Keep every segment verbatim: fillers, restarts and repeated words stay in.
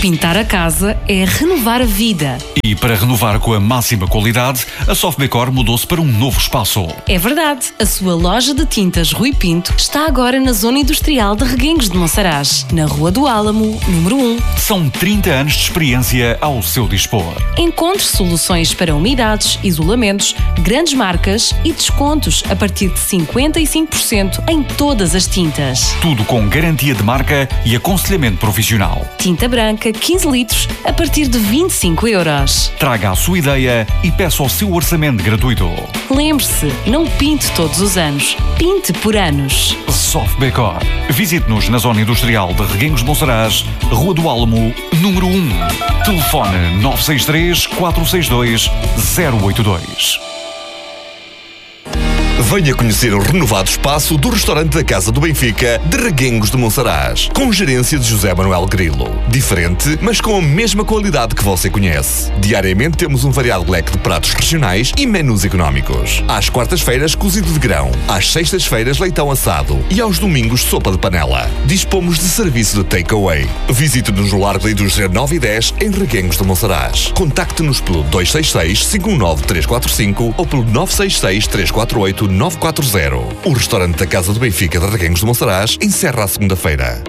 Pintar a casa é renovar a vida. E para renovar com a máxima qualidade, a Softdecor mudou-se para um novo espaço. É verdade, a sua loja de tintas Rui Pinto está agora na zona industrial de Reguengos de Monsaraz, na Rua do Álamo, número um. São trinta anos de experiência ao seu dispor. Encontre soluções para umidades, isolamentos, grandes marcas e descontos a partir de cinquenta e cinco por cento em todas as tintas. Tudo com garantia de marca e aconselhamento profissional. Tinta branca quinze litros a partir de vinte e cinco euros. Traga a sua ideia e peça o seu orçamento gratuito. Lembre-se, não pinte todos os anos, pinte por anos. Softdecor. Visite-nos na zona industrial de Reguengos de Monsaraz, Rua do Álamo, número um. Telefone nove seis três, quatro seis dois, zero oito dois. Venha conhecer o renovado espaço do restaurante da Casa do Benfica de Reguengos de Monsaraz, com gerência de José Manuel Grilo. Diferente, mas com a mesma qualidade que você conhece. Diariamente temos um variado leque de pratos regionais e menus económicos. Às quartas-feiras, cozido de grão. Às sextas-feiras, leitão assado. E aos domingos, sopa de panela. Dispomos de serviço de takeaway. Visite-nos no Largo da Indústria nove e dez, em Reguengos de Monsaraz. Contacte-nos pelo dois seis seis, cinco um nove, três quatro cinco ou pelo nove seis seis, três quatro oito, nove quatro zero. O restaurante da Casa do Benfica de Reguengos de Monsaraz encerra à segunda-feira.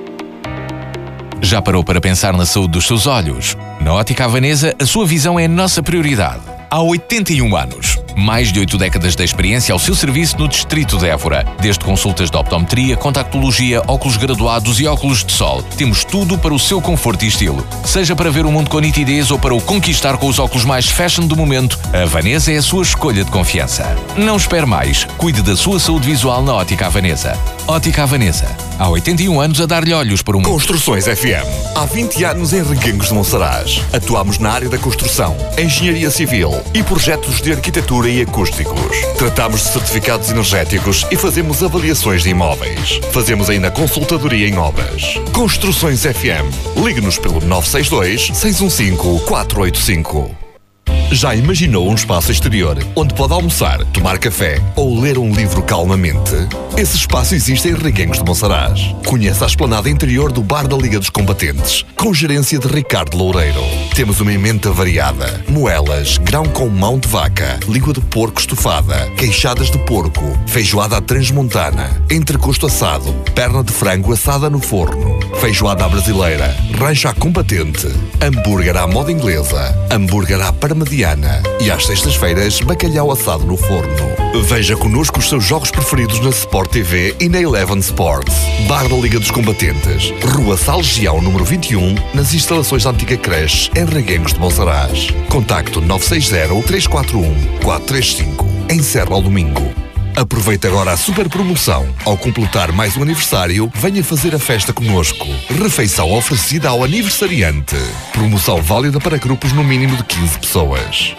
Já parou para pensar na saúde dos seus olhos? Na Ótica Havanesa, a sua visão é a nossa prioridade. Há oitenta e um anos, mais de oito décadas de experiência ao seu serviço no Distrito de Évora. Desde consultas de optometria, contactologia, óculos graduados e óculos de sol. Temos tudo para o seu conforto e estilo. Seja para ver o mundo com nitidez ou para o conquistar com os óculos mais fashion do momento, a Havanesa é a sua escolha de confiança. Não espere mais. Cuide da sua saúde visual na Ótica Havanesa. Ótica Havanesa. Há oitenta e um anos a dar-lhe olhos para o mundo. Construções F M. Há vinte anos em Reguengos de Monsaraz. Atuamos na área da construção, engenharia civil e projetos de arquitetura e acústicos. Tratamos de certificados energéticos e fazemos avaliações de imóveis. Fazemos ainda consultadoria em obras. Construções F M. Ligue-nos pelo nove seis dois, seis um cinco, quatro oito cinco. Já imaginou um espaço exterior onde pode almoçar, tomar café ou ler um livro calmamente? Esse espaço existe em Reguengos de Monsaraz. Conheça a esplanada interior do Bar da Liga dos Combatentes, com gerência de Ricardo Loureiro. Temos uma emenda variada: moelas, grão com mão de vaca, língua de porco estufada, queixadas de porco, feijoada à transmontana, entrecosto assado, perna de frango assada no forno, feijoada à brasileira, rancho à combatente, hambúrguer à moda inglesa, hambúrguer à parmadiana e às sextas-feiras bacalhau assado no forno. Veja connosco os seus jogos preferidos na Sport T V e na Eleven Sports. Bar da Liga dos Combatentes, Rua Salgião número vinte e um, nas instalações da antiga creche em Reguengos de Monsaraz. Contacto nove seis zero, três quatro um, quatro três cinco. Encerra ao domingo. Aproveite agora a super promoção. Ao completar mais um aniversário, venha fazer a festa connosco. Refeição oferecida ao aniversariante. Promoção válida para grupos no mínimo de quinze pessoas.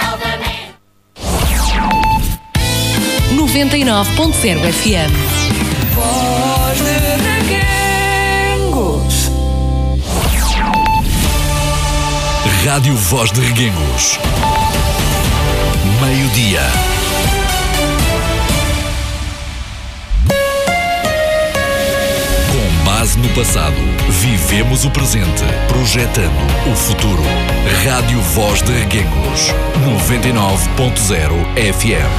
noventa e nove ponto zero F M. Voz de Reguengos. Rádio Voz de Reguengos. Meio-dia. Base no passado, vivemos o presente, projetando o futuro. Rádio Voz de Reguengos, noventa e nove ponto zero F M.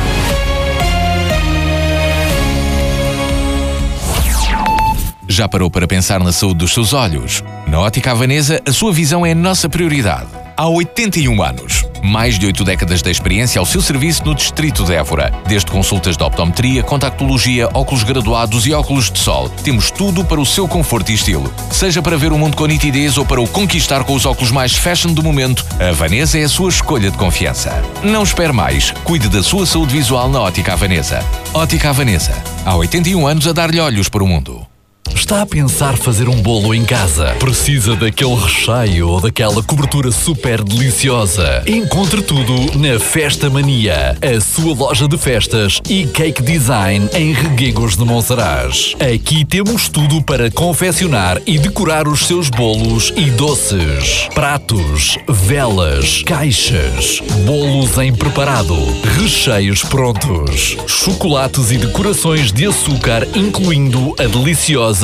Já parou para pensar na saúde dos seus olhos? Na Ótica Havanesa, a sua visão é a nossa prioridade. Há oitenta e um anos, mais de oito décadas de experiência ao seu serviço no Distrito de Évora. Desde consultas de optometria, contactologia, óculos graduados e óculos de sol. Temos tudo para o seu conforto e estilo. Seja para ver o mundo com nitidez ou para o conquistar com os óculos mais fashion do momento, a Havanesa é a sua escolha de confiança. Não espere mais. Cuide da sua saúde visual na Ótica Havanesa. Ótica Havanesa. Há oitenta e um anos a dar-lhe olhos para o mundo. Está a pensar fazer um bolo em casa? Precisa daquele recheio ou daquela cobertura super deliciosa? Encontre tudo na Festa Mania, a sua loja de festas e cake design em Reguengos de Monsaraz. Aqui temos tudo para confeccionar e decorar os seus bolos e doces. Pratos, velas, caixas, bolos em preparado, recheios prontos, chocolates e decorações de açúcar, incluindo a deliciosa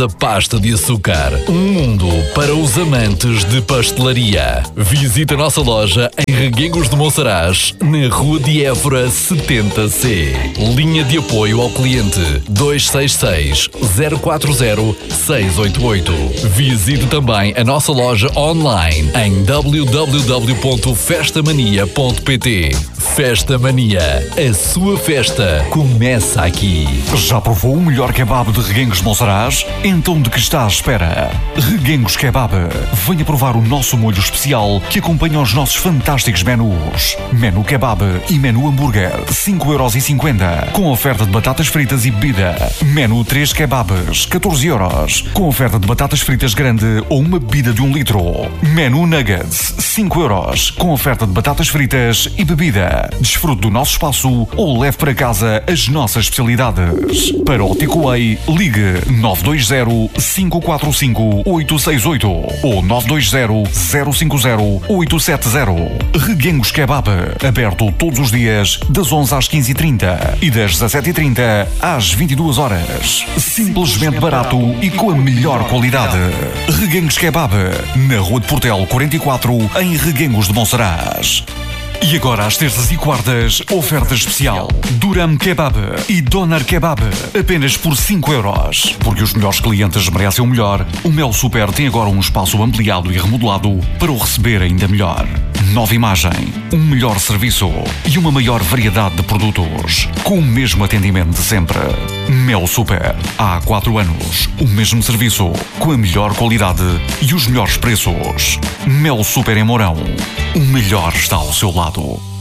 deliciosa pasta de açúcar. Um mundo para os amantes de pastelaria. Visita a nossa loja em Reguengos de Monsaraz, na Rua de Évora setenta C. Linha de apoio ao cliente dois seis seis, zero quatro zero, seis oito oito. Visite também a nossa loja online em w w w ponto festa mania ponto p t. Festa Mania, a sua festa começa aqui. Já provou o melhor kebab de Reguengos de Monsaraz? Então de que está à espera? Reguengos Kebab. Venha provar o nosso molho especial que acompanha os nossos fantásticos menus. Menu Kebab e Menu Hambúrguer, cinco euros e cinquenta, com oferta de batatas fritas e bebida. Menu três Kebabs, catorze euros, com oferta de batatas fritas grande ou uma bebida de um litro. Menu Nuggets, cinco euros, com oferta de batatas fritas e bebida. Desfrute do nosso espaço ou leve para casa as nossas especialidades. Para o takeaway, ligue nove dois zero, cinco quatro cinco, oito seis oito ou nove dois zero, zero cinco zero, oito sete zero. Reguengos Kebab, aberto todos os dias das onze às quinze e trinta e das dezassete e trinta às vinte e duas horas. Simplesmente barato e com a melhor qualidade. Reguengos Kebab, na Rua de Portel quarenta e quatro, em Reguengos de Monsaraz. E agora, às terças e quartas, oferta especial. Duram Kebab e Doner Kebab, apenas por cinco euros. Porque os melhores clientes merecem o melhor, o Mel Super tem agora um espaço ampliado e remodelado para o receber ainda melhor. Nova imagem, um melhor serviço e uma maior variedade de produtos, com o mesmo atendimento de sempre. Mel Super, há quatro anos, o mesmo serviço, com a melhor qualidade e os melhores preços. Mel Super em Mourão, o melhor está ao seu lado.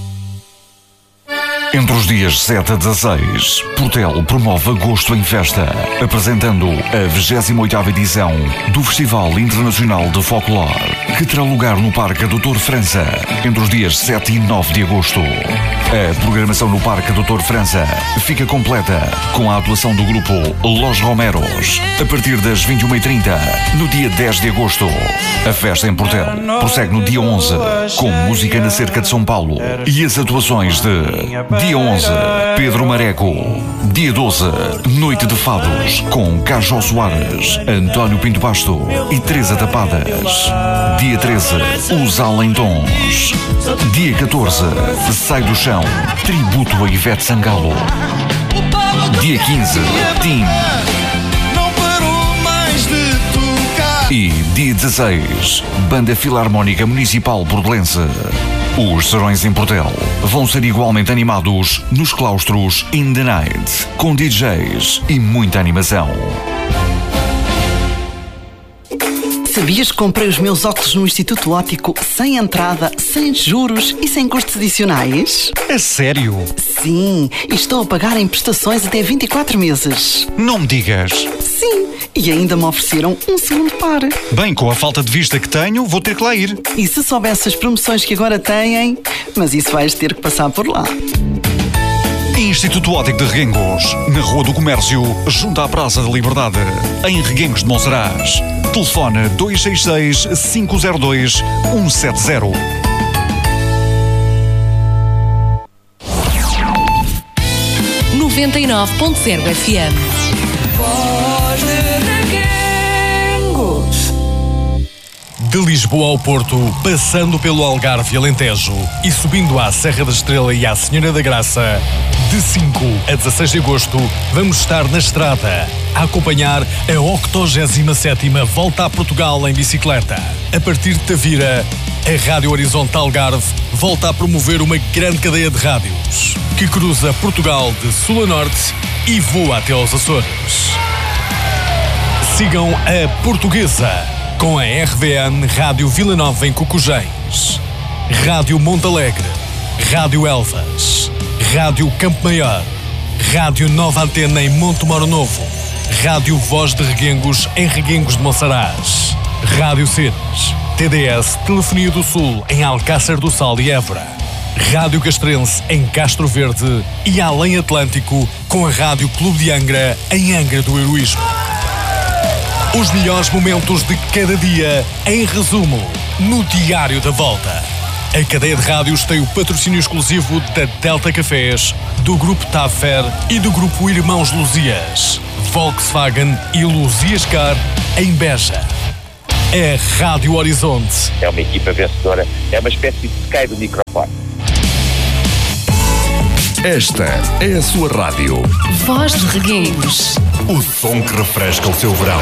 Entre os dias sete a dezasseis, Portel promove Agosto em Festa, apresentando a vigésima oitava edição do Festival Internacional de Folclore, que terá lugar no Parque doutor França, entre os dias sete e nove de agosto. A programação no Parque doutor França fica completa com a atuação do grupo Los Romeros, a partir das vinte e uma e trinta, no dia dez de agosto. A festa em Portel prossegue no dia onze, com música na Cerca de São Paulo e as atuações de Dia onze, Pedro Mareco. Dia doze, Noite de Fados, com Cajó Soares, António Pinto Basto e Teresa Tapadas. Dia treze, Os Alentons. Dia catorze, Sai do Chão, tributo a Ivete Sangalo. Dia quinze, Tim. E dia dezasseis, Banda Filarmónica Municipal Bordelense. Os serões em Portel vão ser igualmente animados nos claustros In The Night, com D Js e muita animação. Sabias que comprei os meus óculos no Instituto Óptico sem entrada, sem juros e sem custos adicionais? É sério? Sim, e estou a pagar em prestações até vinte e quatro meses. Não me digas. Sim, e ainda me ofereceram um segundo par. Bem, com a falta de vista que tenho, vou ter que lá ir. E se soubesse as promoções que agora têm, mas isso vais ter que passar por lá. Instituto Óptico de Reguengos, na Rua do Comércio, junto à Praça da Liberdade, em Reguengos de Monsaraz. Telefone dois seis seis, cinco zero dois, um sete zero. noventa e nove ponto zero F M. Voz de Reguengos. De Lisboa ao Porto, passando pelo Algarve e Alentejo e subindo à Serra da Estrela e à Senhora da Graça, de cinco a dezasseis de agosto, vamos estar na estrada a acompanhar a octogésima sétima Volta a Portugal em bicicleta. A partir de Tavira, a Rádio Horizonte Algarve volta a promover uma grande cadeia de rádios que cruza Portugal de sul a norte e voa até aos Açores. Sigam a Portuguesa com a R V N Rádio Vila Nova em Cocujães, Rádio Montalegre, Rádio Elvas, Rádio Campo Maior, Rádio Nova Antena em Montemoro Novo, Rádio Voz de Reguengos em Reguengos de Monsaraz, Rádio Cenas, T D S Telefonia do Sul em Alcácer do Sal e Évora, Rádio Castrense em Castro Verde e Além Atlântico com a Rádio Clube de Angra em Angra do Heroísmo. Os melhores momentos de cada dia em resumo no Diário da Volta. A cadeia de rádios tem o patrocínio exclusivo da Delta Cafés, do Grupo Tafer e do Grupo Irmãos Luzias. Volkswagen e Luzias Car em Beja. É Rádio Horizonte. É uma equipa vencedora, é uma espécie de Sky do microfone. Esta é a sua rádio. Voz de Reguengos. O som que refresca o seu verão.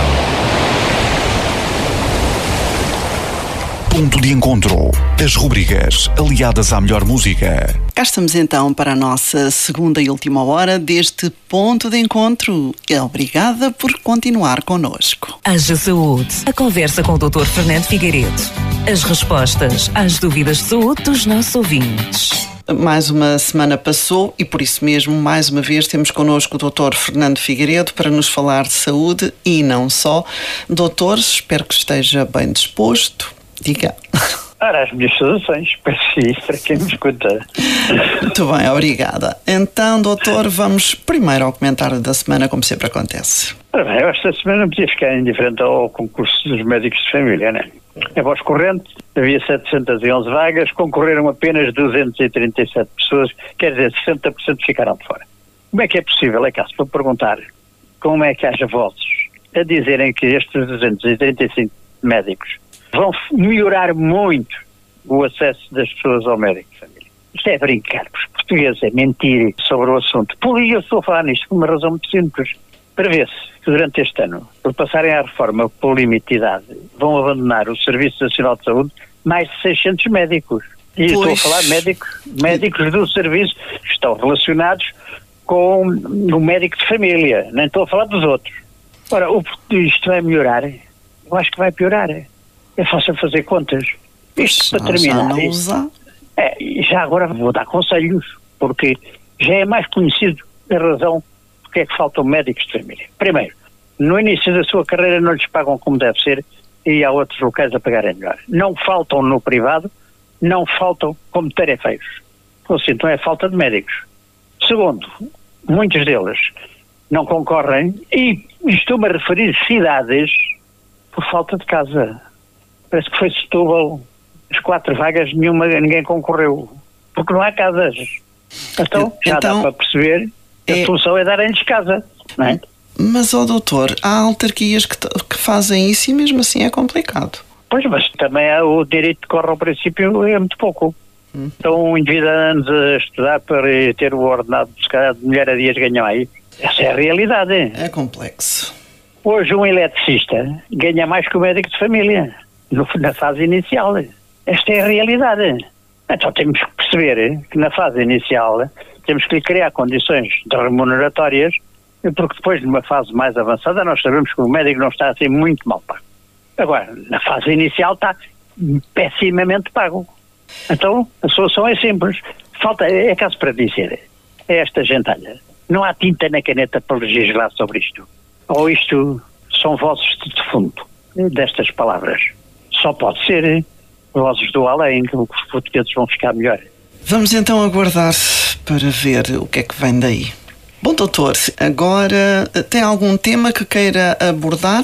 Ponto de encontro. As rubricas aliadas à melhor música. Cá estamos então para a nossa segunda e última hora deste Ponto de Encontro. Obrigada por continuar connosco. Haja Saúde. A conversa com o doutor Fernando Figueiredo. As respostas às dúvidas de saúde dos nossos ouvintes. Mais uma semana passou e por isso mesmo, mais uma vez, temos connosco o doutor Fernando Figueiredo para nos falar de saúde e não só. Doutor, espero que esteja bem disposto. Diga. Ora, as minhas saudações, para si, para quem me escuta. Muito bem, obrigada. Então, doutor, vamos primeiro ao comentário da semana, como sempre acontece. Ora bem, esta semana não podia ficar indiferente ao concurso dos médicos de família, não é? A voz corrente, havia setecentas e onze vagas, concorreram apenas duzentas e trinta e sete pessoas, quer dizer, sessenta por cento ficaram de fora. Como é que é possível, é caso para perguntar, como é que haja vozes a dizerem que estes duzentos e trinta e cinco médicos vão melhorar muito o acesso das pessoas ao médico de família? Isto é brincar, os portugueses é mentir sobre o assunto. Por isso eu estou a falar nisto por uma razão muito simples. Prevê-se que durante este ano, por passarem à reforma por limite de idade, vão abandonar o Serviço Nacional de Saúde mais de seiscentos médicos. E pois. Estou a falar de médicos, médicos do serviço que estão relacionados com o médico de família. Nem estou a falar dos outros. Ora, o, isto vai melhorar? Eu acho que vai piorar. É fácil fazer contas. Isto para terminar. Já, não usa. É, já agora vou dar conselhos, porque já é mais conhecido a razão porque é que faltam médicos de família. Primeiro, no início da sua carreira não lhes pagam como deve ser e há outros locais a pagarem melhor. Não faltam no privado, não faltam como tarefeiros. Ou seja, então é falta de médicos. Segundo, muitos deles não concorrem e estou-me a referir cidades por falta de casa. Parece que foi Setúbal, as quatro vagas, nenhuma, ninguém concorreu, porque não há casas. Então, já então, dá para perceber que é... a solução é darem-lhes casa, não é? Mas, ó doutor, há autarquias que, que fazem isso e mesmo assim é complicado. Pois, mas também há o direito de corre ao princípio é muito pouco. Hum. Então, um indivíduo anos a estudar para ter o ordenado, se calhar, de mulher a dias ganham aí. Essa é a realidade. É complexo. Hoje, um eletricista ganha mais que o médico de família. No, na fase inicial. Esta é a realidade. Então temos que perceber que na fase inicial temos que lhe criar condições de remuneratórias, porque depois numa fase mais avançada nós sabemos que o médico não está assim muito mal pago. Agora, na fase inicial está pessimamente pago. Então a solução é simples. Falta, é caso para dizer, é esta gentalha. Não há tinta na caneta para legislar sobre isto. Ou isto são vozes de defunto destas palavras. Só pode ser vozes do além, que os portugueses vão ficar melhor. Vamos então aguardar para ver o que é que vem daí. Bom, doutor, agora tem algum tema que queira abordar?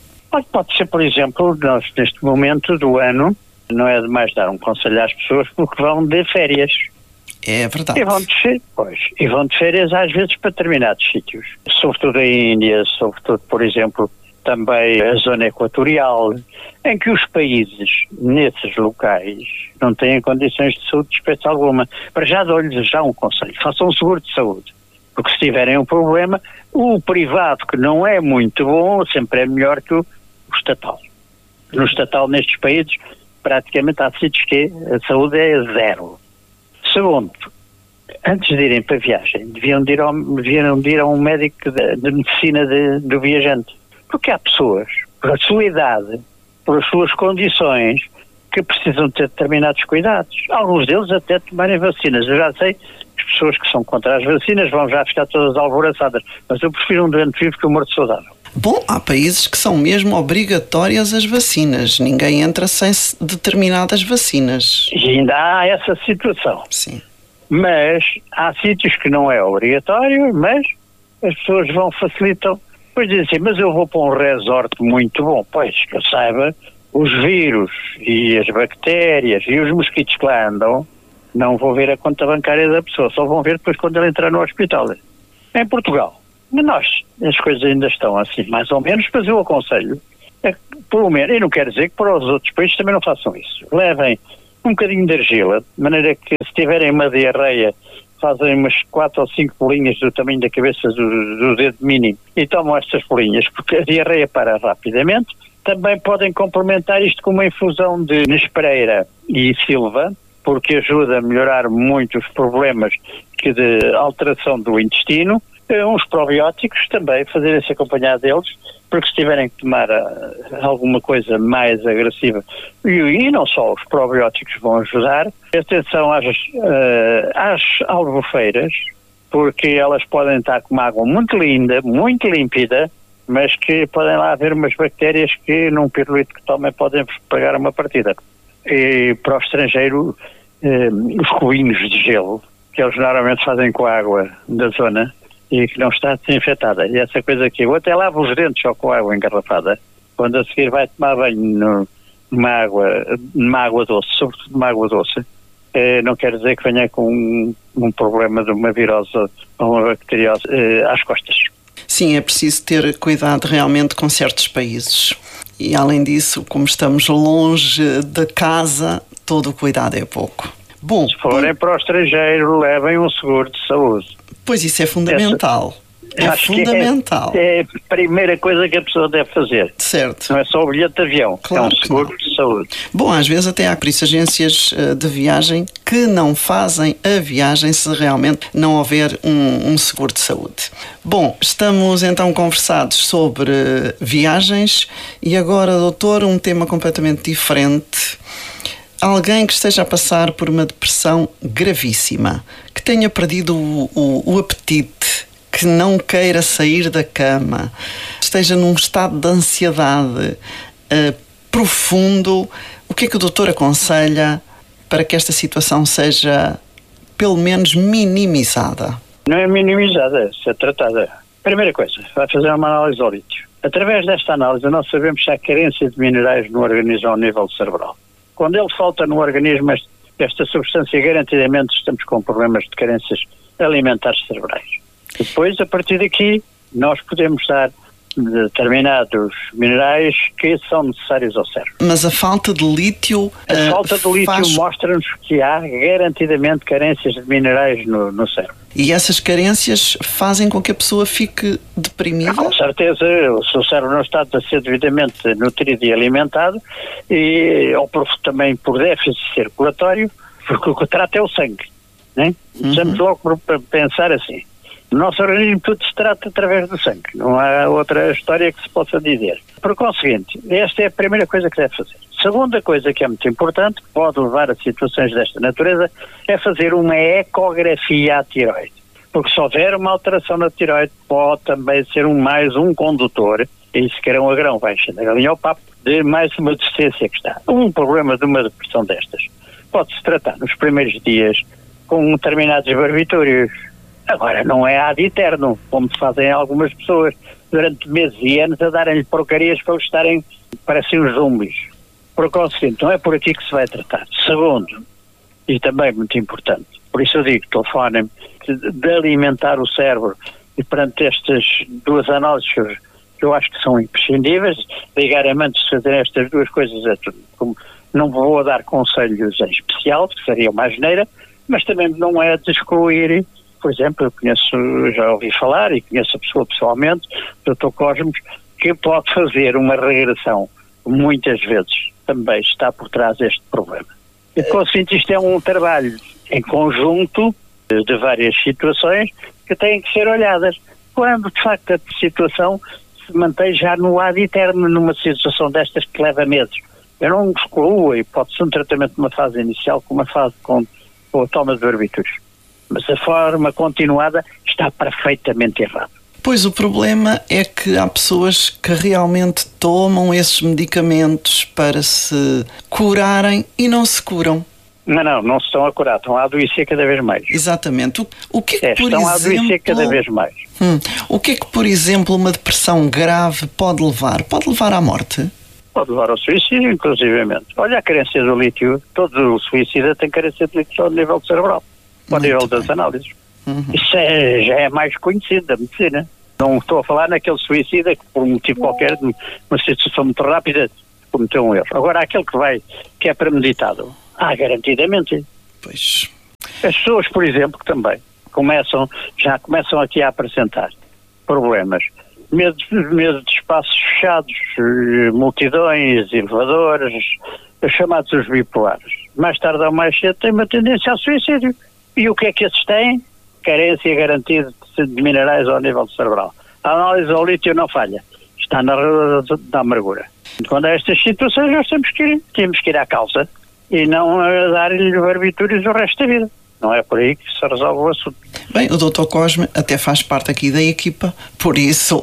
Pode ser, por exemplo, nós neste momento do ano, não é demais dar um conselho às pessoas porque vão de férias. É verdade. E vão de férias, pois, e vão de férias às vezes para determinados sítios. Sobretudo a Índia, sobretudo, por exemplo, também a zona equatorial, em que os países, nesses locais, não têm condições de saúde de espécie alguma. Para já dou-lhes já um conselho, façam um seguro de saúde, porque se tiverem um problema, o privado, que não é muito bom, sempre é melhor que o, o estatal. No estatal, nestes países, praticamente há sítios que a saúde é zero. Segundo, antes de irem para a viagem, deviam de ir, ao, deviam de ir a um médico de, de medicina de, do viajante. Porque há pessoas, pela sua idade, pelas suas condições, que precisam ter determinados cuidados. Alguns deles até tomarem vacinas. Eu já sei que as pessoas que são contra as vacinas vão já ficar todas alvoroçadas, mas eu prefiro um doente vivo que um morto saudável. Bom, há países que são mesmo obrigatórias as vacinas. Ninguém entra sem determinadas vacinas. E ainda há essa situação. Sim. Mas há sítios que não é obrigatório, mas as pessoas vão facilitam. Depois dizem assim, mas eu vou para um resort muito bom. Pois, que eu saiba, os vírus e as bactérias e os mosquitos que lá andam não vão ver a conta bancária da pessoa, só vão ver depois quando ele entrar no hospital. Em Portugal, nós, as coisas ainda estão assim, mais ou menos, mas eu aconselho, é, pelo menos, e não quero dizer que para os outros países também não façam isso. Levem um bocadinho de argila, de maneira que se tiverem uma diarreia, fazem umas quatro ou cinco bolinhas do tamanho da cabeça do, do dedo mínimo e tomam estas bolinhas, porque a diarreia para rapidamente. Também podem complementar isto com uma infusão de nespereira e silva, porque ajuda a melhorar muito os problemas que de alteração do intestino. Uns probióticos também, fazerem-se acompanhar deles, porque se tiverem que tomar uh, alguma coisa mais agressiva, e, e não só os probióticos vão ajudar. Atenção às, uh, às albufeiras, porque elas podem estar com uma água muito linda, muito límpida, mas que podem lá haver umas bactérias que num pirulito que tomem podem pagar uma partida. E para o estrangeiro, uh, os cubinhos de gelo, que eles normalmente fazem com a água da zona, e que não está desinfetada. E essa coisa aqui, eu até lavo os dentes só com água engarrafada, quando a seguir vai tomar banho no, numa, água, numa água doce, sobretudo numa água doce, eh, não quer dizer que venha com um, um problema de uma virose ou uma bacteriose eh, às costas. Sim, é preciso ter cuidado realmente com certos países. E além disso, como estamos longe da casa, todo o cuidado é pouco. Bom, se forem para o estrangeiro, levem um seguro de saúde. Pois isso é fundamental. Essa, é acho fundamental. Que é, é a primeira coisa que a pessoa deve fazer. Certo. Não é só o bilhete de avião, claro, é um seguro de saúde. Bom, às vezes até há por isso agências de viagem que não fazem a viagem se realmente não houver um, um seguro de saúde. Bom, estamos então conversados sobre viagens e agora, doutor, um tema completamente diferente. Alguém que esteja a passar por uma depressão gravíssima, que tenha perdido o, o, o apetite, que não queira sair da cama, esteja num estado de ansiedade uh, profundo, o que é que o doutor aconselha para que esta situação seja, pelo menos, minimizada? Não é minimizada, é tratada. Primeira coisa, vai fazer uma análise ao lítio. Através desta análise, nós sabemos se há carência de minerais no organismo ao nível cerebral. Quando ele falta no organismo, esta substância, garantidamente estamos com problemas de carências alimentares cerebrais. Depois, a partir daqui, nós podemos dar determinados minerais que são necessários ao cérebro. Mas a falta de lítio... A uh, falta de lítio faz... mostra-nos que há garantidamente carências de minerais no, no cérebro. E essas carências fazem com que a pessoa fique deprimida? Com certeza, o seu cérebro não está a ser devidamente nutrido e alimentado, e, ou por, também por déficit circulatório, porque o que trata é o sangue. Né? Uhum. Estamos logo por pensar assim. No nosso organismo tudo se trata através do sangue, não há outra história que se possa dizer. Por conseguinte, esta é a primeira coisa que deve fazer. Segunda coisa que é muito importante, que pode levar a situações desta natureza, é fazer uma ecografia à tiroide. Porque se houver uma alteração na tiroide, pode também ser um, mais um condutor, e se grão a grão vai enchendo a galinha ao papo, de mais uma deficiência que está. Um problema de uma depressão destas pode-se tratar nos primeiros dias com determinados barbitúrios. Agora, não é ad eterno, como fazem algumas pessoas durante meses e anos a darem-lhe porcarias para eles estarem, parecem uns zumbies. Por conseguinte, não é por aqui que se vai tratar. Segundo, e também muito importante, por isso eu digo, telefonem-me, de, de alimentar o cérebro, e perante estas duas análises que eu, que eu acho que são imprescindíveis, ligarem antes de fazer estas duas coisas, é tudo. Como, não vou dar conselhos em especial, que seria uma asneira, mas também não é de excluir. Por exemplo, eu conheço, já ouvi falar e conheço a pessoa pessoalmente, o doutor Cosmos, que pode fazer uma regressão, muitas vezes também está por trás deste problema. E, conseguinte, isto é um trabalho em conjunto de, de várias situações que têm que ser olhadas. Quando, de facto, a situação se mantém já no ad eterno, numa situação destas que leva meses. Eu não excluo, e pode ser um tratamento numa fase inicial com uma fase com, com a toma de barbitúrios. Mas a forma continuada está perfeitamente errada. Pois o problema é que há pessoas que realmente tomam esses medicamentos para se curarem e não se curam. Não, não, não se estão a curar, estão a adoecer cada vez mais. Exatamente. O, o que é que, é, por estão exemplo, a adoecer cada vez mais. Hum, o que é que, por exemplo, uma depressão grave pode levar? Pode levar à morte? Pode levar ao suicídio, inclusivamente. Olha a carência do lítio, todo suicida tem carência de lítio ao nível cerebral, ao nível das análises. Uhum. Isso é, já é mais conhecido da medicina. Não estou a falar naquele suicida que por um motivo qualquer, uma situação muito rápida, cometeu um erro. Agora, aquele que vai, que é premeditado, ah, garantidamente. Pois. As pessoas, por exemplo, que também começam, já começam aqui a apresentar problemas. Medo, medo de espaços fechados, multidões, elevadores, os chamados os bipolares. Mais tarde ou mais cedo têm uma tendência ao suicídio. E o que é que esses têm? Carência garantida de minerais ao nível cerebral. A análise ao lítio não falha. Está na roda da amargura. Quando há estas situações, nós temos que ir, temos que ir à causa e não dar-lhe barbitúrios o resto da vida. Não é por aí que se resolve o assunto. Bem, o doutor Cosme até faz parte aqui da equipa, por isso...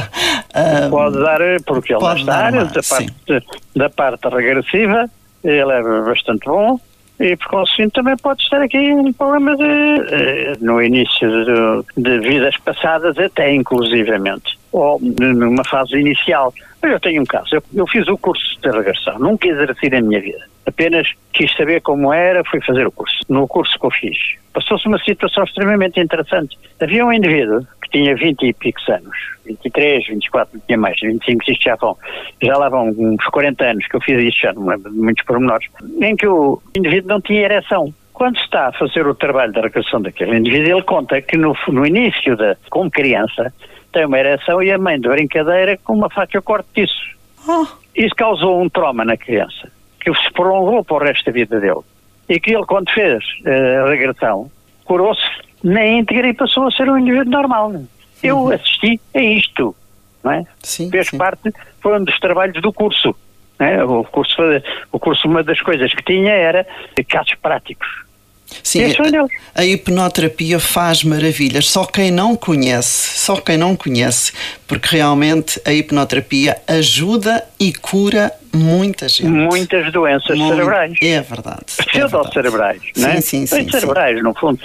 uh, pode dar, porque ele está da parte, da parte regressiva, ele é bastante bom, e por conseguinte também pode estar aqui um problema de, no início de, de vidas passadas, até inclusivamente, ou numa fase inicial. Eu tenho um caso, eu, eu fiz o curso de regressão, nunca exerci na minha vida, apenas quis saber como era, fui fazer o curso. No curso que eu fiz, passou-se uma situação extremamente interessante. Havia um indivíduo que tinha vinte e picos anos, vinte e três, vinte e quatro, tinha mais, vinte e cinco, isto já vão, já lá vão uns quarenta anos que eu fiz isto, já não lembro de muitos pormenores, em que o indivíduo não tinha ereção. Quando se está a fazer o trabalho da regressão daquele indivíduo, ele conta que no, no início, da, como criança, tem uma ereção e a mãe de brincadeira com uma faca corta disso. Oh. Isso causou um trauma na criança, que se prolongou para o resto da vida dele. E que ele, quando fez uh, a regressão, curou-se na íntegra e passou a ser um indivíduo normal. Uhum. Eu assisti a isto, não é? Sim, fez sim. parte, foi um dos trabalhos do curso. Não é? O curso, o curso, uma das coisas que tinha era casos práticos. Sim, a, a hipnoterapia faz maravilhas, só quem não conhece, só quem não conhece, porque realmente a hipnoterapia ajuda e cura muita gente. Muitas doenças Muito, cerebrais. É verdade. Pseudocerebrais, é não é? Sim, sim, sim. Cerebrais, sim. No fundo,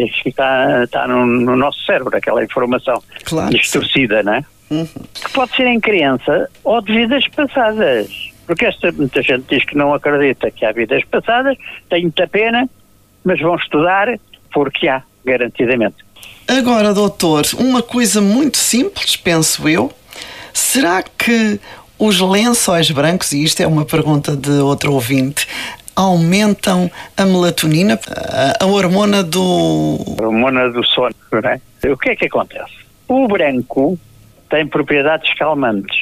está, está no, no nosso cérebro, aquela informação claro, distorcida, não é? Uhum. Que pode ser em criança ou de vidas passadas. Porque esta, muita gente diz que não acredita que há vidas passadas, tem muita pena, mas vão estudar porque há, garantidamente. Agora, doutor, uma coisa muito simples, penso eu. Será que os lençóis brancos, e isto é uma pergunta de outro ouvinte, aumentam a melatonina, a, a hormona do... A hormona do sono, não é? O que é que acontece? O branco tem propriedades calmantes.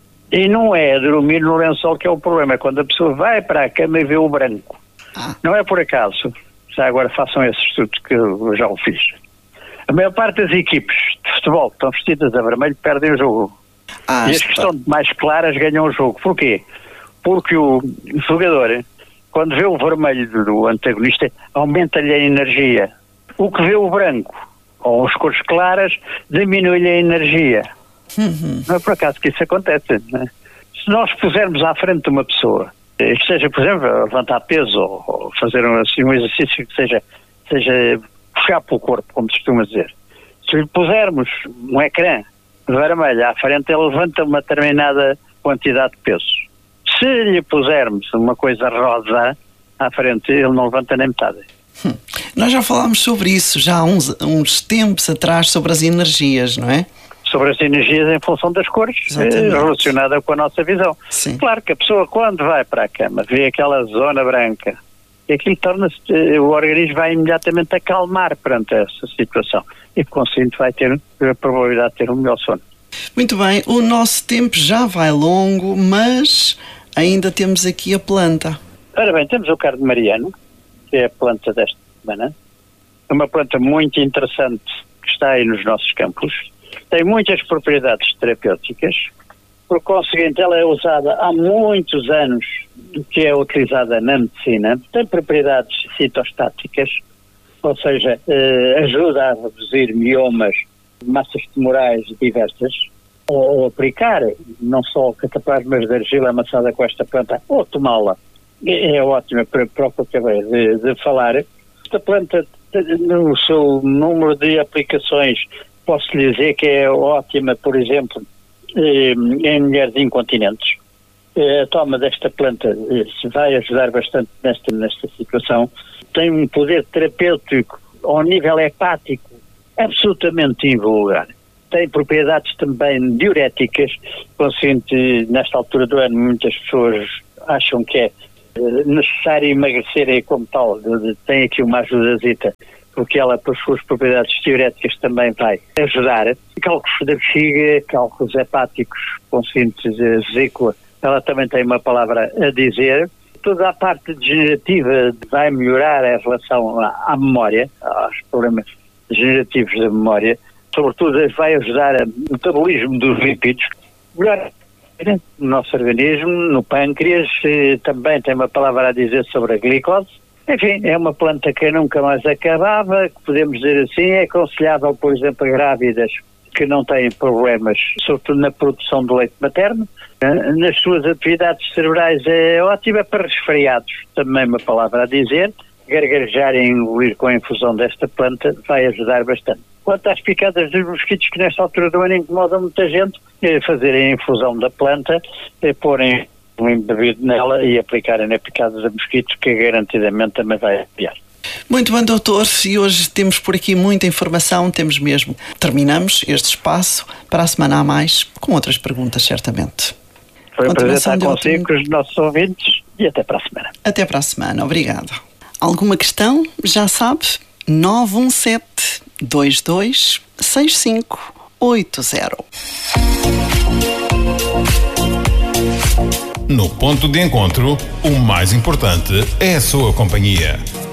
E não é dormir no lençol que é o problema, é quando a pessoa vai para a cama e vê o branco. Ah. Não é por acaso. Já agora façam esse estudo que eu já o fiz. A maior parte das equipes de futebol que estão vestidas a vermelho perdem o jogo. Ah, e as que estão mais claras ganham o jogo. Porquê? Porque o jogador, quando vê o vermelho do antagonista, aumenta-lhe a energia. O que vê o branco, ou as cores claras, diminui-lhe a energia. Uhum. Não é por acaso que isso acontece, não é? Se nós pusermos à frente de uma pessoa, que seja, por exemplo, levantar peso ou, ou fazer um, assim, um exercício que seja, seja puxar pelo corpo, como se costuma dizer. Se lhe pusermos um ecrã vermelho à frente, ele levanta uma determinada quantidade de peso. Se lhe pusermos uma coisa rosa à frente, ele não levanta nem metade. Hum. Nós já falámos sobre isso, já há uns, uns tempos atrás, sobre as energias, não é? Sobre as energias em função das cores, eh, relacionada com a nossa visão. Sim. Claro que a pessoa, quando vai para a cama, vê aquela zona branca, e aquilo torna-se, eh, o organismo vai imediatamente acalmar perante essa situação. E, por conseguinte, vai ter a probabilidade de ter um melhor sono. Muito bem, o nosso tempo já vai longo, mas ainda temos aqui a planta. Ora bem, temos o cardo mariano, que é a planta desta semana. É uma planta muito interessante que está aí nos nossos campos. Tem muitas propriedades terapêuticas, por conseguinte ela é usada há muitos anos, que é utilizada na medicina. Tem propriedades citostáticas, ou seja, eh, ajuda a reduzir miomas, massas tumorais diversas, ou, ou aplicar não só cataplasmas de argila amassada com esta planta, ou tomá-la. É, é ótima para, para o que eu acabei de, de falar. Esta planta, no seu número de aplicações, posso lhe dizer que é ótima, por exemplo, em mulheres incontinentes. a toma desta planta se vai ajudar bastante nesta, nesta situação. Tem um poder terapêutico ao nível hepático absolutamente invulgar. Tem propriedades também diuréticas, consciente nesta altura do ano muitas pessoas acham que é necessário emagrecer e como tal, tem aqui uma ajudazita, porque ela, por suas propriedades diuréticas, também vai ajudar. Cálculos da bexiga, cálculos hepáticos, consciente vesícula, ela também tem uma palavra a dizer. Toda a parte degenerativa vai melhorar em relação à, à memória, aos problemas degenerativos da memória, sobretudo vai ajudar o metabolismo dos lípidos, melhor no nosso organismo, no pâncreas, também tem uma palavra a dizer sobre a glicose. Enfim, é uma planta que nunca mais acabava, que podemos dizer assim, é aconselhável, por exemplo, a grávidas que não têm problemas, sobretudo na produção do leite materno. Nas suas atividades cerebrais é ótima, para resfriados, também uma palavra a dizer. Gargarejar e engolir com a infusão desta planta vai ajudar bastante. Quanto às picadas dos mosquitos, que nesta altura do ano incomodam muita gente, é fazerem a infusão da planta, é porem um embebido nela e aplicarem na picada de mosquitos, que garantidamente também vai aliviar. Muito bem, doutor, e hoje temos por aqui muita informação, temos mesmo. Terminamos este espaço, para a semana a mais, com outras perguntas, certamente. Foi um prazer estar consigo, com os nossos ouvintes, e até para a semana. Até para a semana, obrigado. Alguma questão? Já sabe, nove um sete, dois dois, seis cinco oito zero. No ponto de encontro, o mais importante é a sua companhia.